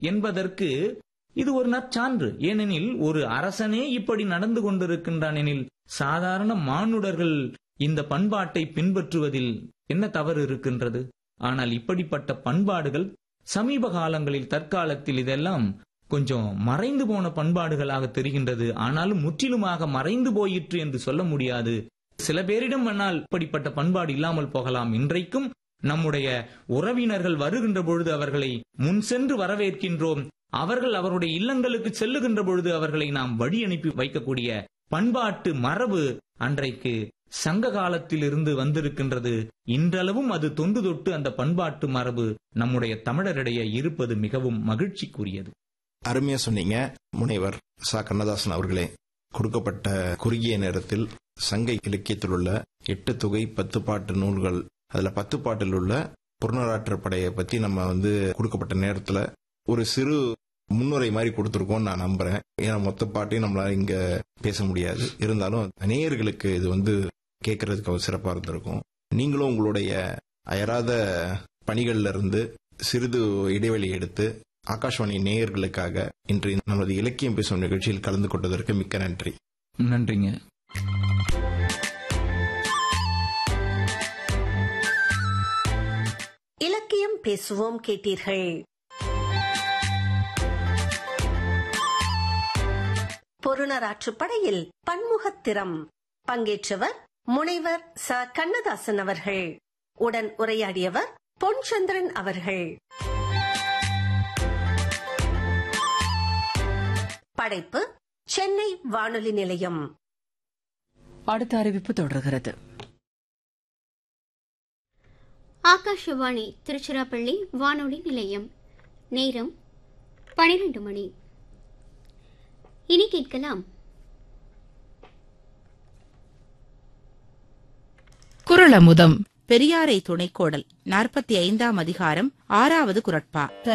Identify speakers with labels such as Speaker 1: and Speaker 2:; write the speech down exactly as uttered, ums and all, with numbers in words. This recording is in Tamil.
Speaker 1: என்பதற்கு இது ஒரு நற்சான்று. ஏனெனில் ஒரு அரசனே இப்படி நடந்து கொண்டிருக்கின்றான் எனில் சாதாரண மானுடர்கள் இந்த பண்பாட்டை பின்பற்றுவதில் என்ன தவறு இருக்கின்றது? ஆனால் இப்படிப்பட்ட பண்பாடுகள் சமீப காலங்களில் தற்காலத்தில் இதெல்லாம் கொஞ்சம் மறைந்து போன பண்பாடுகளாக தெரிகின்றது. ஆனாலும் முற்றிலுமாக மறைந்து போயிற்று என்று சொல்ல முடியாது. சில பேரிடம் வேணால் இப்படிப்பட்ட பண்பாடு இல்லாமல் போகலாம். இன்றைக்கும் நம்முடைய உறவினர்கள் வருகின்ற பொழுது அவர்களை முன் சென்று வரவேற்கின்றோம். அவர்கள் அவருடைய இல்லங்களுக்கு செல்லுகின்ற பொழுது அவர்களை நாம் வழி அனுப்பி வைக்கக்கூடிய பண்பாட்டு மரபு அன்றைக்கு சங்க காலத்தில் இருந்து வந்திருக்கின்றது. இன்றளவும் அது தொன்று தொட்டு அந்த பண்பாட்டு மரபு நம்முடைய தமிழரிடையே இருப்பது மிகவும் மகிழ்ச்சிக்குரியது.
Speaker 2: அருமையா சொன்னீங்க முனைவர் சா கண்ணதாசன் அவர்களே. கொடுக்கப்பட்ட குறுகிய நேரத்தில் சங்க இலக்கியத்தில் உள்ள எட்டு தொகை பத்து பாட்டு நூல்கள், அதுல பத்து பாட்டில் உள்ள புறநராற்றுப்படையை பத்தி நம்ம வந்து கொடுக்கப்பட்ட நேரத்துல ஒரு சிறு முன்னுரை மாதிரி கொடுத்துருக்கோம் நான் நம்புறேன். ஏன்னா மொத்த பாட்டையும் நம்மளால இங்க பேச முடியாது. இருந்தாலும் நேயர்களுக்கு இது வந்து கேட்கறதுக்கு சிறப்பா இருந்திருக்கும். நீங்களும் உங்களுடைய அயராத பணிகள்ல இருந்து சிறிது இடைவெளி எடுத்து ஆகாஷ்வாணி நேயர்களுக்காக இன்று நமது இலக்கியம் பேசும் நிகழ்ச்சியில் கலந்து கொண்டதற்கு மிக்க நன்றி.
Speaker 1: நன்றிங்க.
Speaker 3: இலக்கியம் பேசுவோம் கேட்டீர்கள். பொருணராற்றுப்படையில் பன்முகத்திறம். பங்கேற்றவர் முனைவர் ச கண்ணதாசன் அவர்கள். உடன் உரையாடியவர் பொன்சந்திரன் அவர்கள். படைப்பு சென்னை வானொலி நிலையம்.
Speaker 4: அடுத்த அறிவிப்பு தொடர்கிறது.
Speaker 5: ஆகாஷவாணி திருச்சிராப்பள்ளி வானொலி நிலையம். நேரம் பனிரெண்டு மணி. இனி கேட்கலாம்
Speaker 6: குறளமுதம். பெரியாரை துணைக்கோடல் நாற்பத்தி ஐந்தாம் அதிகாரம் ஆறாவது குறட்பா.